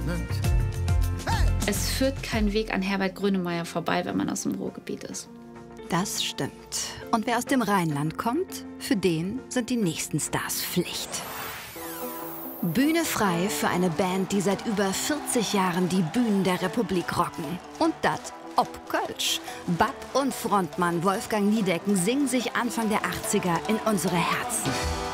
Es führt kein Weg an Herbert Grönemeyer vorbei, wenn man aus dem Ruhrgebiet ist. Das stimmt. Und wer aus dem Rheinland kommt, für den sind die nächsten Stars Pflicht. Bühne frei für eine Band, die seit über 40 Jahren die Bühnen der Republik rocken. Und das ob Kölsch. Bab und Frontmann Wolfgang Niedecken singen sich Anfang der 80er in unsere Herzen.